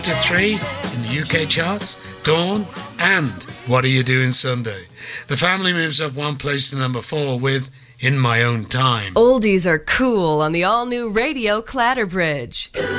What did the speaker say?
to 3 in the UK charts, Dawn and What Are You Doing Sunday. The family moves up one place to number 4 with In My Own Time. Oldies are cool on the all-new Radio Clatterbridge.